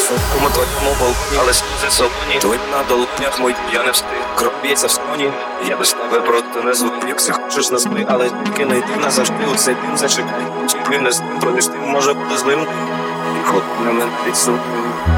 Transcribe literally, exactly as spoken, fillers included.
високому твоєму балконі, але сльози солоні, твої на долонях мої, я не встиг. Кров б'ється в сконі, я без тебе просто не звук. Якщо хочеш назви, але тільки не йди назавжди у цей дім зачекай. Чи ти не з ним, проміж тим може бути злим. І ход на мене підсумує.